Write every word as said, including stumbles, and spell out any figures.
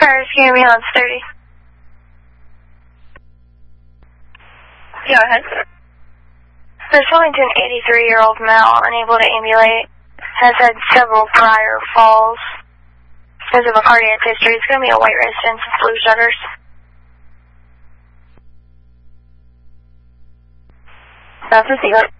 Rescue Ambulance thirty. Go ahead. Responding to an eighty-three-year-old male unable to ambulate, has had several prior falls because of a cardiac history. It's going to be a white residence with blue shutters. That's the secret.